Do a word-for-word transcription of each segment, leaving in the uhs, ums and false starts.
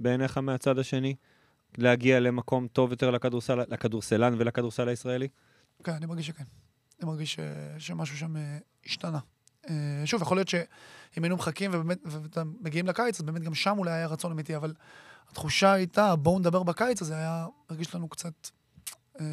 בעיניך מהצד השני? להגיע למקום טוב יותר לכדורסל, לכדורסלן ולכדורסל הישראלי? כן, אני מרגיש שכן. אני מרגיש ש... שמשהו שם השתנה. שוב, יכול להיות שאם היינו מחכים ובאמת, ומגיעים לקיץ, אז באמת גם שם אולי היה רצון אמיתי, אבל התחושה הייתה, בואו נדבר בקיץ, אז זה היה, מרגיש לנו קצת אה,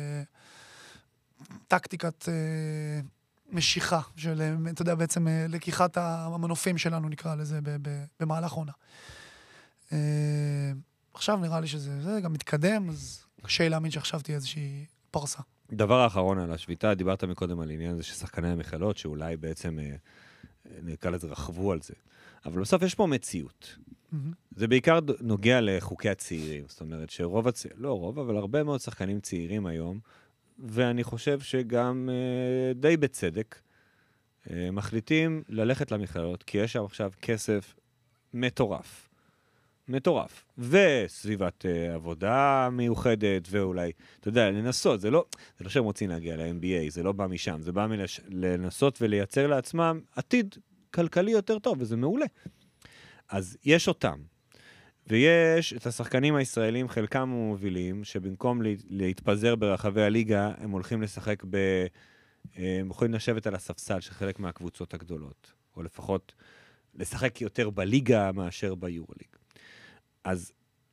טקטיקת אה, משיכה, של, אתה יודע, בעצם אה, לקיחת המנופים שלנו, נקרא לזה, ב, ב, במהלך עונה. אה, עכשיו נראה לי שזה זה, גם מתקדם, אז קשה להאמין שעכשיו תהיה איזושהי פרסה. דבר האחרון על השביתה, דיברת מקודם על עניין הזה ששחקני המכללות, שאולי בעצם אה, נקרא לזה רחבו על זה. אבל בסוף יש פה מציאות. Mm-hmm. זה בעיקר נוגע לחוקי הצעירים. זאת אומרת שרוב הצעירים, לא רוב, אבל הרבה מאוד שחקנים צעירים היום, ואני חושב שגם אה, די בצדק, אה, מחליטים ללכת למכללות, כי יש שם עכשיו כסף מטורף. מטורף. וסביבת uh, עבודה מיוחדת, ואולי, אתה יודע, לנסות, זה לא, זה לא שהם רוצים להגיע ל-אם בי איי, זה לא בא משם, זה בא מלש, לנסות ולייצר לעצמם עתיד כלכלי יותר טוב, וזה מעולה. אז יש אותם. ויש את השחקנים הישראלים, חלקם מובילים, שבמקום לה, להתפזר ברחבי הליגה, הם הולכים לשחק ב... הם יכולים לשבת על הספסל של חלק מהקבוצות הגדולות, או לפחות לשחק יותר בליגה מאשר ביורוליג. אז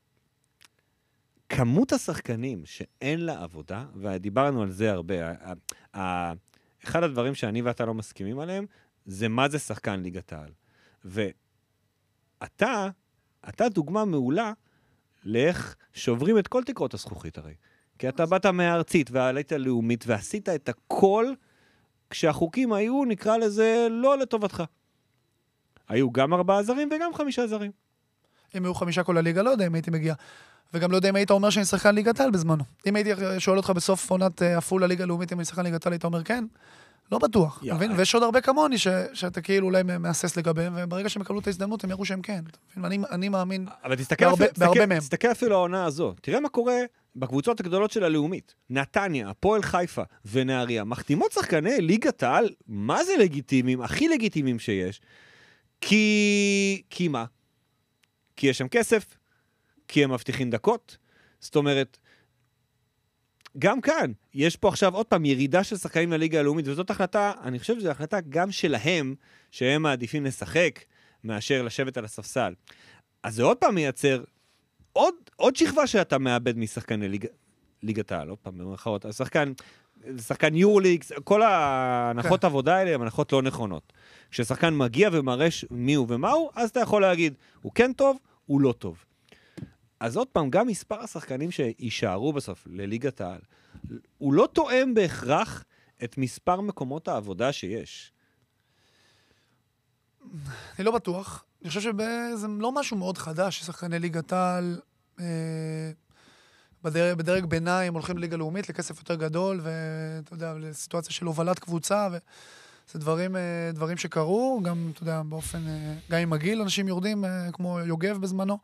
כמות השחקנים שאין לה עבודה, ודיברנו על זה הרבה, אחד הדברים שאני ואתה לא מסכימים עליהם, זה מה זה שחקן ליגת העל. ואתה, אתה דוגמה מעולה לאיך שוברים את כל תקרות הזכוכית הרי. כי אתה באת מהארצית והעלית הלאומית ועשית את הכל, כשהחוקים היו, נקרא לזה, לא לטובתך. היו גם ארבעה זרים וגם חמישה זרים. אם היו חמישה כל הליגה, לא יודע אם הייתי מגיע. וגם לא יודע אם היית אומר שאני שחקן ליגת העל בזמנו. אם הייתי שואל אותך בסוף עונת אפול הליגה הלאומית, אם אני שחקן ליגת העל, היית אומר כן? לא בטוח. מבין? ויש עוד הרבה כמוני שאתה כאילו אולי מאסס לגביהם, וברגע שהם יקבלו את ההזדמנות, הם יראו שהם כן. אני מאמין בהרבה מהם. תסתכל אפילו העונה הזו. תראה מה קורה בקבוצות הגדולות של הלאומית. נתניה, הפועל חיפה ונהריה, מחתימות שחקני ליגת העל, מה זה לגיטימיים? הכי לגיטימיים שיש. כי... כי מה? כי יש שם כסף, כי הם מבטיחים דקות. זאת אומרת, גם כאן, יש פה עכשיו עוד פעם ירידה של שחקנים לליגה הלאומית, וזאת החלטה, אני חושב שזו החלטה גם שלהם, שהם מעדיפים לשחק, מאשר לשבת על הספסל. אז זה עוד פעם מייצר עוד, עוד שכבה שאתה מאבד משחקני ליג, ליגת העל, עוד פעם, במרכאות. השחקן, שחקן יורוליג, כל ההנחות כן. עבודה האלה הן הנחות לא נכונות. כששחקן מגיע ומרש מי הוא ומה הוא, אז אתה יכול להגיד, הוא כן טוב, הוא לא טוב. אז עוד פעם, גם מספר השחקנים שישארו בסוף לליגת העל, הוא לא תואם בהכרח את מספר מקומות העבודה שיש. אני לא בטוח. אני חושב שזה לא משהו מאוד חדש, ששחקני ליגת העל אה, בדרג, בדרג ביניים הולכים לליגה לאומית לכסף יותר גדול, ואתה יודע, לסיטואציה של הובלת קבוצה, וזה דברים, אה, דברים שקרו, גם, אתה יודע, באופן, אה, גם עם הגיל אנשים יורדים, אה, כמו יוגב בזמנו.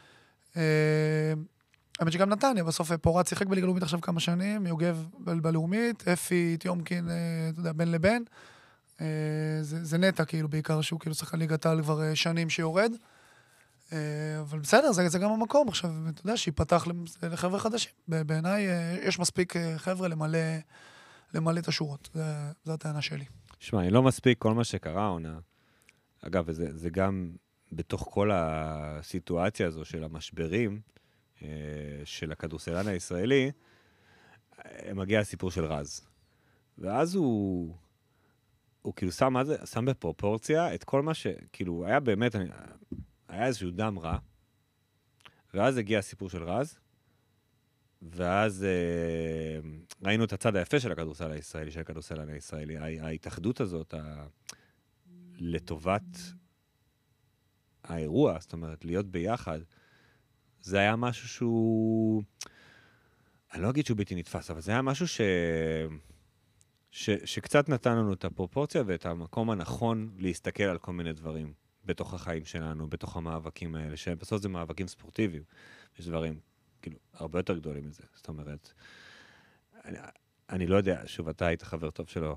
האמת שגם נתניה, בסוף פורט שיחק בליגה לאומית עכשיו כמה שנים, יוגב בלאומית, אפי, תיומקין, אתה יודע, בין לבין. זה, זה נטע כאילו בעיקר שהוא כאילו שחקן ליגת העל כבר שנים שיורד. אבל בסדר, זה, זה גם המקום עכשיו, אתה יודע, שיפתח לחבר'ה חדשים. בעיניי יש מספיק חבר'ה למלא, למלא את השורות. זה, זה הטענה שלי. שמע, אני לא מספיק כל מה שקרה, עונה. אגב, זה, זה גם... בתוך כל הסיטואציה הזו של המשברים של הכדורסלן הישראלי, מגיע הסיפור של רז. ואז הוא, הוא כאילו שם, שם בפרופורציה את כל מה ש... כאילו, היה באמת, היה איזשהו דם רע, ואז הגיע הסיפור של רז, ואז ראינו את הצד היפה של הכדורסל הישראלי, של הכדורסלן הישראלי. ההתאחדות הזאת, לטובת... האירוע, זאת אומרת, להיות ביחד, זה היה משהו שהוא, אני לא אגיד שהוא בלתי נתפס, אבל זה היה משהו ש... ש... שקצת נתן לנו את הפרופורציה ואת המקום הנכון להסתכל על כל מיני דברים בתוך החיים שלנו, בתוך המאבקים האלה, שבסוף זה מאבקים ספורטיביים. יש דברים, כאילו, הרבה יותר גדולים מזה. זאת אומרת, אני, אני לא יודע, שוב, אתה היית חבר טוב שלו.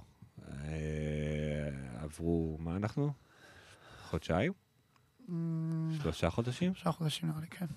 עברו, מה אנחנו? חודשיים? שלושה חודשים? שלושה חודשים נראה לי, כן.